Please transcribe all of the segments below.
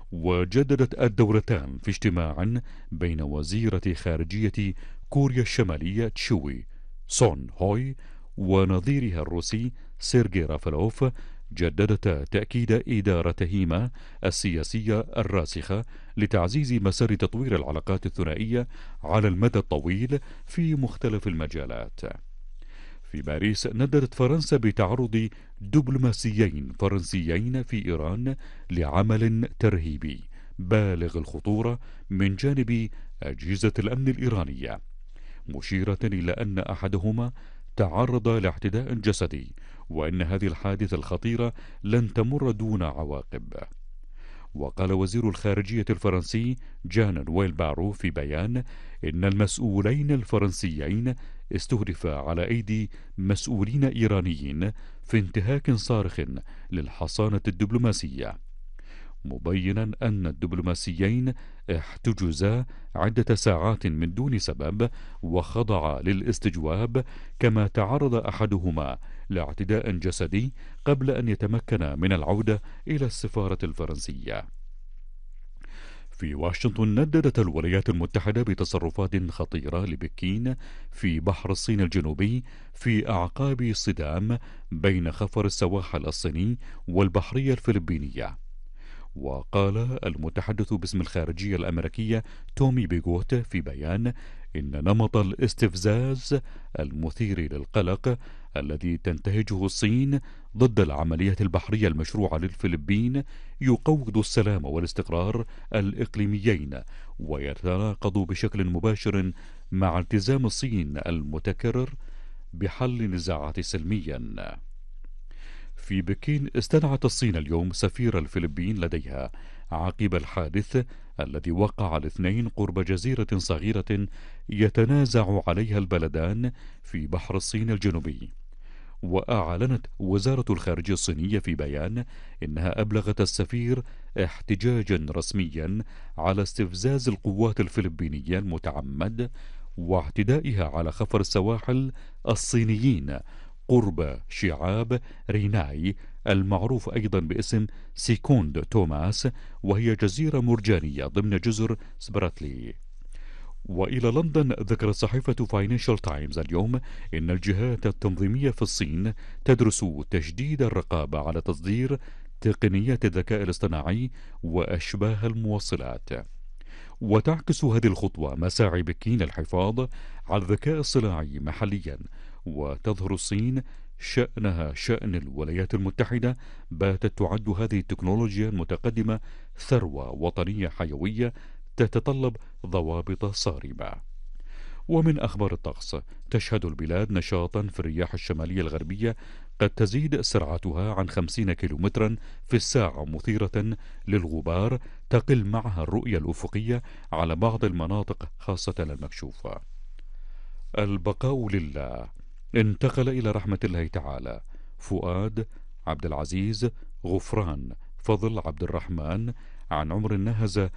وجددت الدولتان في اجتماع بين وزيرة خارجية كوريا الشمالية تشوي سون هوي ونظيرها الروسي سيرجي رافالوف، جددتا تأكيد إدارتهما السياسية الراسخة لتعزيز مسار تطوير العلاقات الثنائية على المدى الطويل في مختلف المجالات. في باريس نددت فرنسا بتعرض دبلوماسيين فرنسيين في إيران لعمل ترهيبي بالغ الخطورة من جانب أجهزة الأمن الإيرانية، مشيرة إلى أن أحدهما تعرض لاعتداء جسدي، وأن هذه الحادثة الخطيرة لن تمر دون عواقب. وقال وزير الخارجية الفرنسي جان نويل بارو في بيان إن المسؤولين الفرنسيين استهدفا على أيدي مسؤولين إيرانيين في انتهاك صارخ للحصانة الدبلوماسية، مبينا أن الدبلوماسيين احتجزا عدة ساعات من دون سبب وخضعا للاستجواب، كما تعرض أحدهما لاعتداء جسدي قبل أن يتمكن من العودة إلى السفارة الفرنسية. في واشنطن نددت الولايات المتحدة بتصرفات خطيرة لبكين في بحر الصين الجنوبي في أعقاب صدام بين خفر السواحل الصيني والبحرية الفلبينية. وقال المتحدث باسم الخارجية الأمريكية تومي بيغوت في بيان إن نمط الاستفزاز المثير للقلق الذي تنتهجه الصين ضد العمليات البحرية المشروعة للفلبين يقوض السلام والاستقرار الإقليميين، ويتناقض بشكل مباشر مع التزام الصين المتكرر بحل نزاعات سلميا. في بكين استدعت الصين اليوم سفير الفلبين لديها عقب الحادث الذي وقع الاثنين قرب جزيرة صغيرة يتنازع عليها البلدان في بحر الصين الجنوبي. وأعلنت وزارة الخارجية الصينية في بيان إنها أبلغت السفير احتجاجا رسميا على استفزاز القوات الفلبينية المتعمد واعتدائها على خفر السواحل الصينيين قرب شعاب ريناي المعروف أيضا باسم سيكوند توماس، وهي جزيرة مرجانية ضمن جزر سبراتلي. وإلى لندن ذكرت صحيفة فاينانشال تايمز اليوم إن الجهات التنظيمية في الصين تدرس تشديد الرقابة على تصدير تقنيات الذكاء الاصطناعي وأشباه الموصلات. وتعكس هذه الخطوة مساعي بكين للحفاظ على الذكاء الصناعي محليا، وتظهر الصين شأنها شأن الولايات المتحدة، باتت تعد هذه التكنولوجيا المتقدمة ثروة وطنية حيوية تتطلب ضوابط صارمة. ومن أخبار الطقس، تشهد البلاد نشاطا في الرياح الشمالية الغربية قد تزيد سرعتها عن 50 كيلومترا في الساعة، مثيرة للغبار تقل معها الرؤية الأفقية على بعض المناطق خاصة المكشوفة. البقاء لله. انتقل إلى رحمة الله تعالى فؤاد عبد العزيز غفران فضل عبد الرحمن عن عمر نهز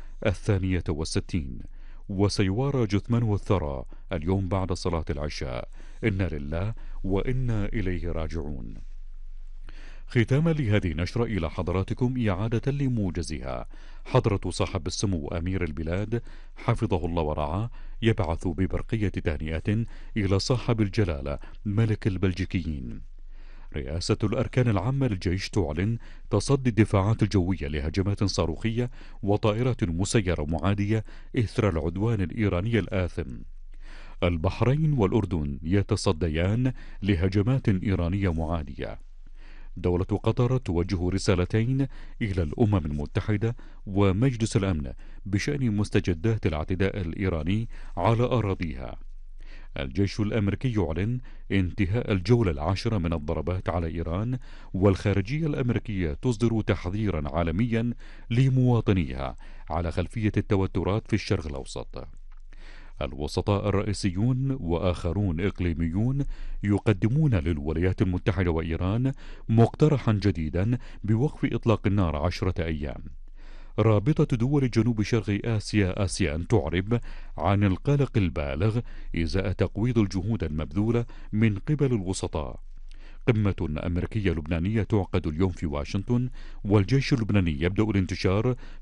62، وسيوارى جثمانه الثرى اليوم بعد صلاة العشاء. إنا لله وإنا إليه راجعون. ختاما لهذه النشرة إلى حضراتكم إعادة لموجزها، حضرة صاحب السمو أمير البلاد حفظه الله ورعاه يبعث ببرقية تهنئة إلى صاحب الجلالة ملك البلجيكيين. رئاسة الأركان العامة للجيش تعلن تصدي الدفاعات الجوية لهجمات صاروخية وطائرات مسيرة معادية إثر العدوان الإيراني الآثم. البحرين والأردن يتصديان لهجمات إيرانية معادية. دولة قطر توجه رسالتين إلى الأمم المتحدة ومجلس الأمن بشأن مستجدات الاعتداء الإيراني على أراضيها. الجيش الأمريكي يعلن انتهاء الجولة العاشرة من الضربات على إيران، والخارجية الأمريكية تصدر تحذيرا عالميا لمواطنيها على خلفية التوترات في الشرق الأوسط. الوسطاء الرئيسيون وآخرون إقليميون يقدمون للولايات المتحدة وإيران مقترحا جديدا بوقف إطلاق النار 10 أيام. رابطة دول جنوب شرق آسيا آسيان تعرب عن القلق البالغ إزاء تقويض الجهود المبذولة من قبل الوسطاء. قمة أمريكية لبنانية تعقد اليوم في واشنطن، والجيش اللبناني يبدأ الانتشار